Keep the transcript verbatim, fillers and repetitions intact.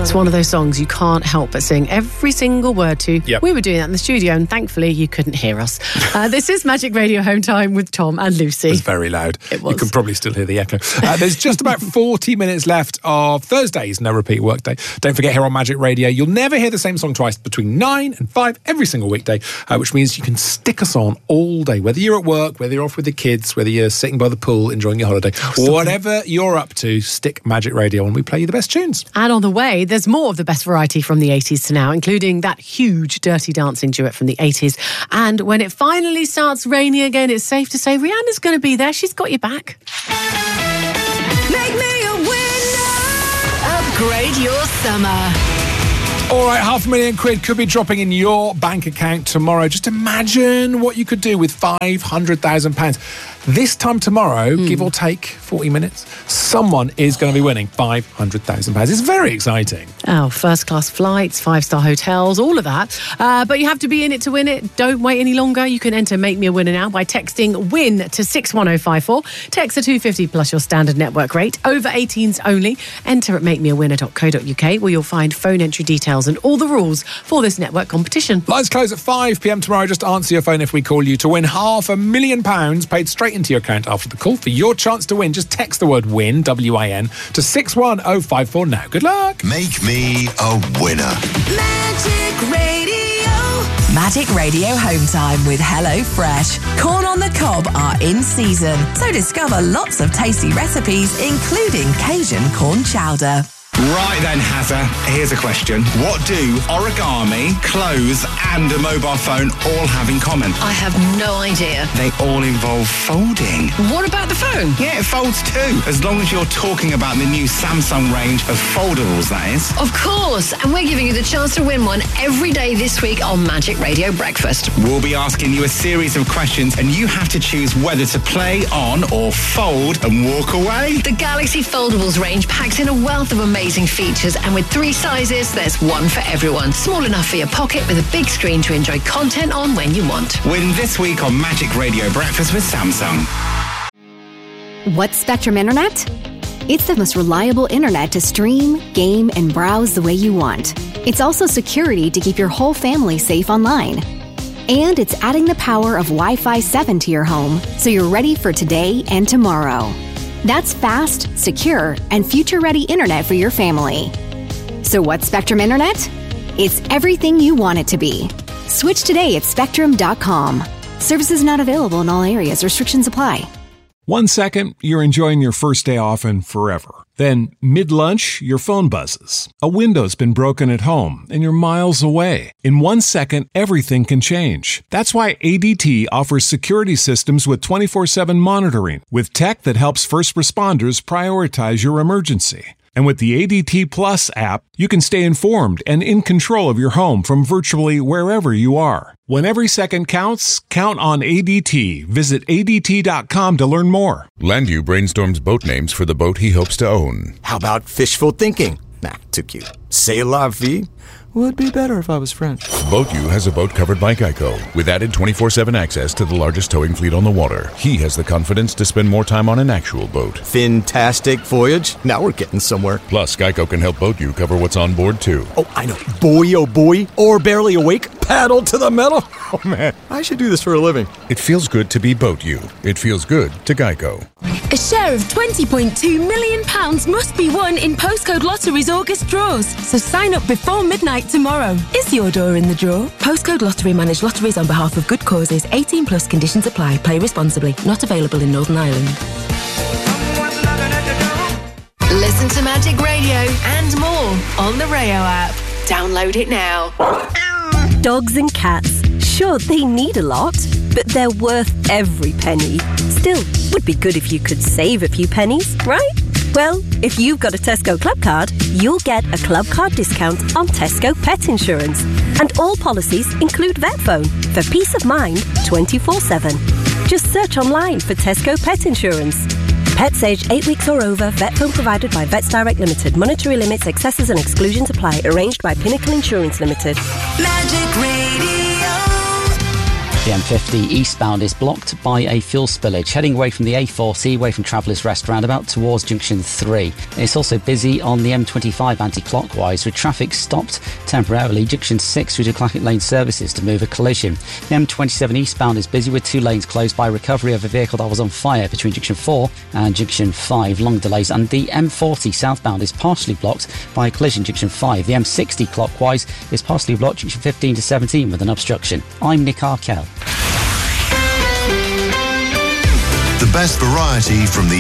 It's one of those songs you can't help but sing every single word to. Yep. We were doing that in the studio, and thankfully you couldn't hear us. Uh, this is Magic Radio Home Time with Tom and Lucy. It was very loud. It was. You can probably still hear the echo. Uh, there's just about forty minutes left of Thursday's No Repeat Workday. Don't forget, here on Magic Radio, you'll never hear the same song twice between nine and five every single weekday, uh, which means you can stick us on all day, whether you're at work, whether you're off with the kids, whether you're sitting by the pool enjoying your holiday, Oh, whatever you're up to, stick Magic Radio on. We play you the best tunes. And on the way, there's more of the best variety from the eighties to now, including that huge Dirty Dancing duet from the eighties. And when it finally starts raining again, it's safe to say Rihanna's going to be there. She's got your back. Make me a winner. Upgrade your summer. All right, half a million quid could be dropping in your bank account tomorrow. Just imagine what you could do with five hundred thousand pounds. This time tomorrow, mm. give or take forty minutes, someone is going to be winning five hundred thousand pounds. It's very exciting. Oh, first-class flights, five-star hotels, all of that. Uh, but you have to be in it to win it. Don't wait any longer. You can enter Make Me a Winner now by texting WIN to six one oh five four. Text the two fifty plus your standard network rate. Over eighteens only. Enter at make me a winner dot co dot uk, where you'll find phone entry details and all the rules for this network competition. Lines close at five p.m. tomorrow. Just answer your phone if we call you to win half a million pounds paid straight into your account after the call. For your chance to win, just text the word WIN, W I N, to six one oh five four now. Good luck. Make me a winner. Magic Radio. Magic Radio Home Time with Hello Fresh. Corn on the cob are in season, so discover lots of tasty recipes, including Cajun corn chowder. Right then, Hazza, here's a question. What do origami, clothes and a mobile phone all have in common? I have no idea. They all involve folding. What about the phone? Yeah, it folds too, as long as you're talking about the new Samsung range of foldables, that is. Of course, and we're giving you the chance to win one every day this week on Magic Radio Breakfast. We'll be asking you a series of questions and you have to choose whether to play on or fold and walk away. The Galaxy Foldables range packs in a wealth of amazing features, and with three sizes, there's one for everyone. Small enough for your pocket with a big screen to enjoy content on when you want. Win this week on Magic Radio Breakfast with Samsung. What's Spectrum Internet? It's the most reliable internet to stream, game, and browse the way you want. It's also security to keep your whole family safe online. And it's adding the power of Wi-Fi seven to your home, so you're ready for today and tomorrow. That's fast, secure, and future-ready internet for your family. So what's Spectrum Internet? It's everything you want it to be. Switch today at spectrum dot com. Services not available in all areas. Restrictions apply. One second, you're enjoying your first day off and forever. Then, mid-lunch, your phone buzzes. A window's been broken at home, and you're miles away. In one second, everything can change. That's why A D T offers security systems with twenty-four seven monitoring, with tech that helps first responders prioritize your emergency. And with the A D T Plus app, you can stay informed and in control of your home from virtually wherever you are. When every second counts, count on A D T. Visit A D T dot com to learn more. Landu brainstorms boat names for the boat he hopes to own. How about fishful thinking? Nah, too cute. C'est la vie? Would be better if I was French. BoatU has a boat covered by Geico, with added twenty-four seven access to the largest towing fleet on the water. He has the confidence to spend more time on an actual boat. Fantastic voyage. Now we're getting somewhere. Plus, Geico can help BoatU cover what's on board, too. Oh, I know. Boy, oh boy, or barely awake, paddle to the metal. Oh, man, I should do this for a living. It feels good to be BoatU. It feels good to Geico. A share of twenty point two million pounds must be won in Postcode Lottery's August draws. So sign up before midnight tomorrow. Is your door in the draw? Postcode Lottery manage lotteries on behalf of good causes. eighteen plus conditions apply. Play responsibly. Not available in Northern Ireland. Listen to Magic Radio and more on the Rayo app. Download it now. Dogs and cats, sure, they need a lot, but they're worth every penny. Still, would be good if you could save a few pennies, right? Well, if you've got a Tesco Club card, you'll get a Club card discount on Tesco Pet Insurance. And all policies include VetPhone for peace of mind twenty-four seven. Just search online for Tesco Pet Insurance. Pets aged eight weeks or over, VetPhone provided by Vets Direct Limited. Monetary limits, excesses and exclusions apply. Arranged by Pinnacle Insurance Limited. Magic Radio. The M fifty eastbound is blocked by a fuel spillage, heading away from the A forty, away from Travellers Rest roundabout towards junction three. It's also busy on the M twenty-five anti-clockwise, with traffic stopped temporarily junction six through to Clackett Lane services to move a collision. The M twenty-seven eastbound is busy with two lanes closed by recovery of a vehicle that was on fire between junction four and junction five. Long delays. And the M forty southbound is partially blocked by a collision junction five. The M sixty clockwise is partially blocked junction fifteen to seventeen with an obstruction. I'm Nick Arkell. The best variety from the